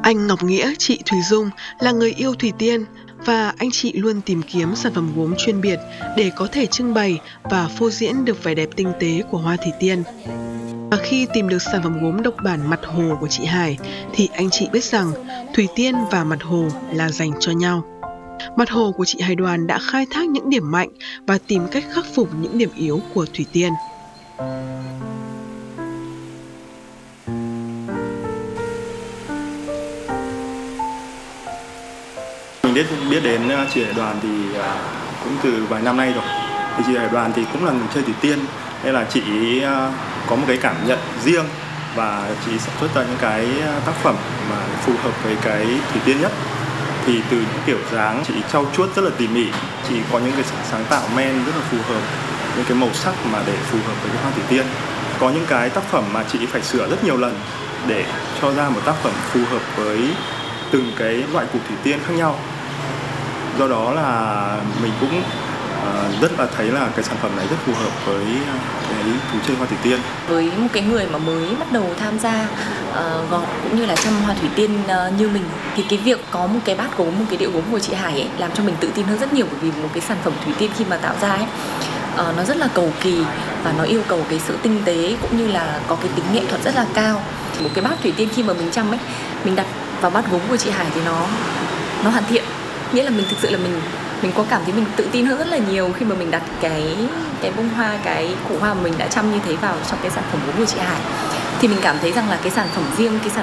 Anh Ngọc Nghĩa, chị Thùy Dung là người yêu thủy tiên và anh chị luôn tìm kiếm sản phẩm gốm chuyên biệt để có thể trưng bày và phô diễn được vẻ đẹp tinh tế của hoa thủy tiên. Và khi tìm được sản phẩm gốm độc bản mặt hồ của chị Hải thì anh chị biết rằng thủy tiên và mặt hồ là dành cho nhau. Mặt hồ của chị Hải Đoàn đã khai thác những điểm mạnh và tìm cách khắc phục những điểm yếu của thủy tiên. Mình biết đến chị Hải Đoàn thì cũng từ vài năm nay rồi. Thì chị Hải Đoàn thì cũng là người chơi thủy tiên, nên là chị có một cái cảm nhận riêng và chị sản xuất ra những cái tác phẩm mà phù hợp với cái thủy tiên nhất. Thì từ những kiểu dáng chị trau chuốt rất là tỉ mỉ, chị có những cái sáng tạo men rất là phù hợp, những cái màu sắc mà để phù hợp với cái hoa thủy tiên. Có những cái tác phẩm mà chị phải sửa rất nhiều lần để cho ra một tác phẩm phù hợp với từng cái loại củ thủy tiên khác nhau. Do đó là mình cũng rất là thấy là cái sản phẩm này rất phù hợp với cái thú chơi hoa thủy tiên. Với một cái người mà mới bắt đầu tham gia gọt cũng như là chăm hoa thủy tiên như mình, thì cái việc có một cái bát gốm, một cái đĩa gốm của chị Hải ấy, làm cho mình tự tin hơn rất nhiều, bởi vì một cái sản phẩm thủy tiên khi mà tạo ra ấy, nó rất là cầu kỳ và nó yêu cầu cái sự tinh tế cũng như là có cái tính nghệ thuật rất là cao. Một cái bát thủy tiên khi mà mình chăm ấy, mình đặt vào bát gốm của chị Hải thì nó hoàn thiện, nghĩa là mình thực sự là mình có cảm thấy mình tự tin hơn rất là nhiều khi mà mình đặt cái bông hoa, cái củ hoa mà mình đã chăm như thế vào trong cái sản phẩm gốm của chị Hải. Thì mình cảm thấy rằng là cái sản phẩm riêng, cái sản